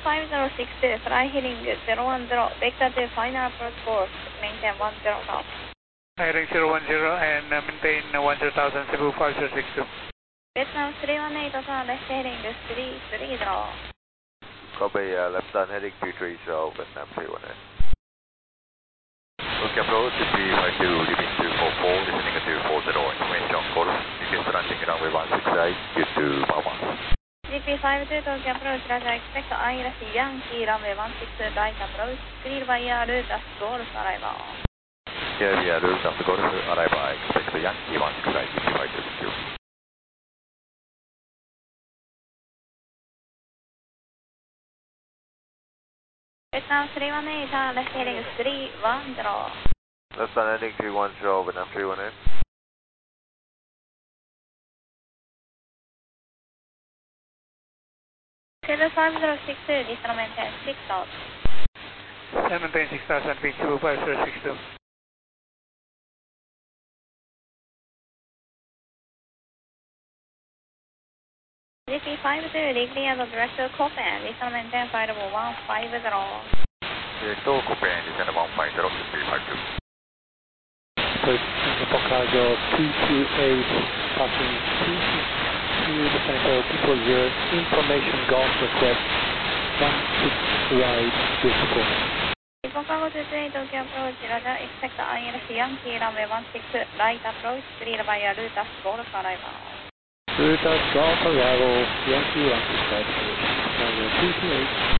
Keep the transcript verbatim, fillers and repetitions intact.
five zero six two, fly heading zero one zero, vector to final approach course, maintain one zero knots. Heading zero one zero and uh, maintain one zero thousand, Cebu five zero six two. Vietnam three one eight, turn left heading three three zero. Copy, uh, left turn heading three three zero, Vietnam three one eight. Okay, approach, G P five two, leaving two four four, descending two four zero, information course, request landing runway one six eight, due to Mama. G P five two, Tokyo approach, Roger, expect Irish Yankee, runway one six right approach, clear via route as Golf arrival. Clear via route as Golf arrival, expect the Yankee one six eight, G P five two, thank you. Vietnam three one eight, turn left heading three one zero. Left turn heading three one zero, Vietnam three one eight. Cebu five zero six two, distance maintain six knots. Maintain six thousand feet, Cebu five zero six two. G P five two, degree as a direct to Copen, distance maintain five one five zero. Direct to Copen, descend one five zero, G P five two. Hokkaido two two eight, passing two six two, descend for triple zero, information golf request, one six right, discourse. Hokkaido two two eight, Tokyo approach, Roger, expect Irish Yankee, runway one six right approach, clear via route as Golf arrival. Route as Golf arrival, Yankee one six right, runway two two eight.